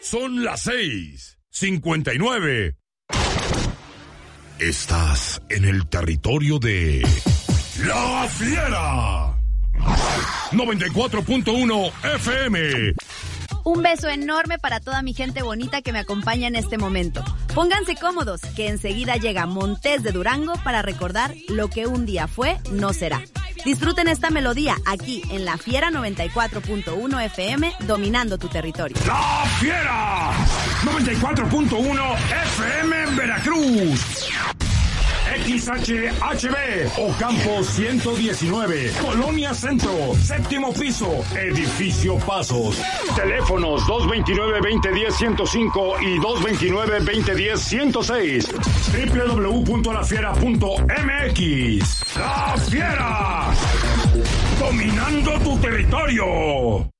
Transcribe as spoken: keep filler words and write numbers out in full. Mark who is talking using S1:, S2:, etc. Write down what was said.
S1: Son las seis cincuenta y nueve. Estás en el territorio de La Fiera. noventa y cuatro punto uno F M.
S2: Un beso enorme para toda mi gente bonita que me acompaña en este momento. Pónganse cómodos, que enseguida llega Montés de Durango para recordar lo que un día fue, no será. Disfruten esta melodía aquí en La Fiera noventa y cuatro punto uno F M, dominando tu territorio.
S1: La Fiera noventa y cuatro punto uno F M en Veracruz. X H H B, Ocampo ciento diecinueve, Colonia Centro, séptimo piso, Edificio Pasos. Teléfonos dos dos nueve, dos cero uno cero, ciento cinco y dos dos nueve, dos cero uno cero, ciento seis. doble u doble u doble u punto la fiera punto m x. La Fiera, dominando tu territorio.